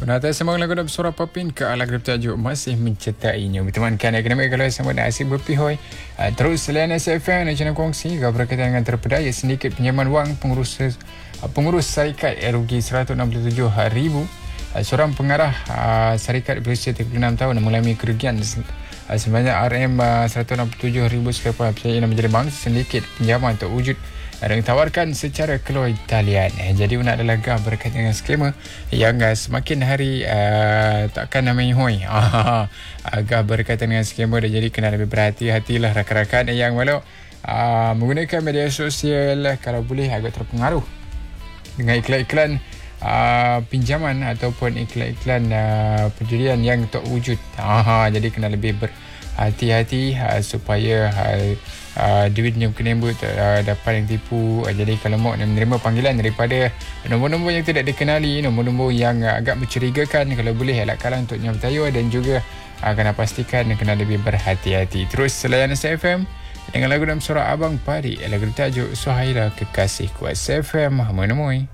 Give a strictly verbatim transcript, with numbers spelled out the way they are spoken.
Penata sembang lagu dalam suara Papin ke lagu tajuk masih mencintainya. Bertemankan akademik kalau sama ada asyik berpihoi. Uh, terus selain S F M dan channel kongsi juga berkaitan dengan terpedaya sedikit pinjaman wang pengurus uh, pengurus syarikat rugi seratus enam puluh tujuh ribu. Uh, seorang pengarah uh, syarikat berusia tiga puluh enam tahun mengalami kerugian uh, sebanyak R M uh, seratus enam puluh tujuh ribu selepas percayaan menjadi bangsa sedikit pinjaman untuk wujud yang ditawarkan secara keluar talian. Eh, jadi nak ada laga berkaitan dengan skema yang uh, semakin hari uh, takkan namanya hoi. Agak berkaitan dengan skema dan jadi kena lebih berhati-hatilah rakan-rakan yang walau uh, menggunakan media sosial kalau boleh agak terpengaruh dengan iklan-iklan uh, pinjaman ataupun iklan-iklan uh, perjudian yang tak wujud. Aha, jadi kena lebih berhati-hati uh, supaya uh, Uh, duit yang kena buat uh, dapat yang tipu. Uh, jadi kalau mau menerima panggilan daripada nombor-nombor yang tidak dikenali, nombor-nombor yang uh, agak mencurigakan, kalau boleh elakkanlah untuk nyam tayu dan juga uh, kena pastikan dan kena lebih berhati-hati. Terus selain S F M dengan lagu dalam suara Abang Padi, lagu tajuk Suhaila Kekasihku. S F M menemui.